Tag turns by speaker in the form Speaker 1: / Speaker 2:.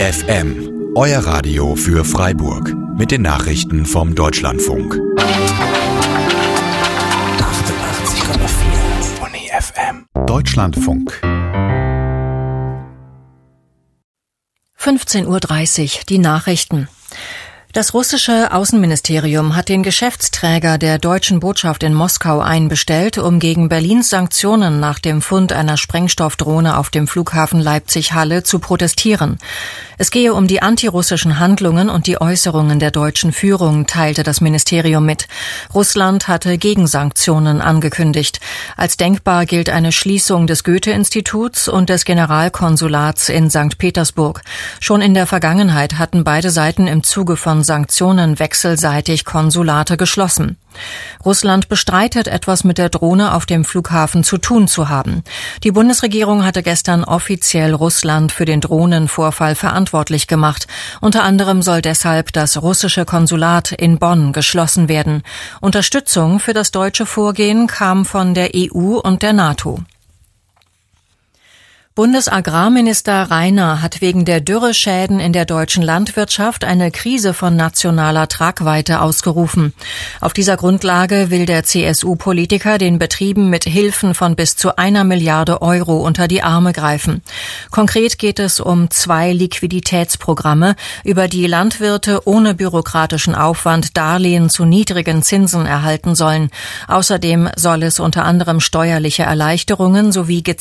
Speaker 1: FM, euer Radio für Freiburg mit den Nachrichten vom Deutschlandfunk. 88,4 Uni FM. Deutschlandfunk.
Speaker 2: 15:30 Uhr, die Nachrichten. Das russische Außenministerium hat den Geschäftsträger der deutschen Botschaft in Moskau einbestellt, um gegen Berlins Sanktionen nach dem Fund einer Sprengstoffdrohne auf dem Flughafen Leipzig-Halle zu protestieren. Es gehe um die antirussischen Handlungen und die Äußerungen der deutschen Führung, teilte das Ministerium mit. Russland hatte Gegensanktionen angekündigt. Als denkbar gilt eine Schließung des Goethe-Instituts und des Generalkonsulats in St. Petersburg. Schon in der Vergangenheit hatten beide Seiten im Zuge von Sanktionen wechselseitig Konsulate geschlossen. Russland bestreitet, etwas mit der Drohne auf dem Flughafen zu tun zu haben. Die Bundesregierung hatte gestern offiziell Russland für den Drohnenvorfall verantwortlich gemacht. Unter anderem soll deshalb das russische Konsulat in Bonn geschlossen werden. Unterstützung für das deutsche Vorgehen kam von der EU und der NATO. Bundesagrarminister Rainer hat wegen der Dürreschäden in der deutschen Landwirtschaft eine Krise von nationaler Tragweite ausgerufen. Auf dieser Grundlage will der CSU-Politiker den Betrieben mit Hilfen von bis zu 1 Milliarde Euro unter die Arme greifen. Konkret geht es um 2 Liquiditätsprogramme, über die Landwirte ohne bürokratischen Aufwand Darlehen zu niedrigen Zinsen erhalten sollen. Außerdem soll es unter anderem steuerliche Erleichterungen sowie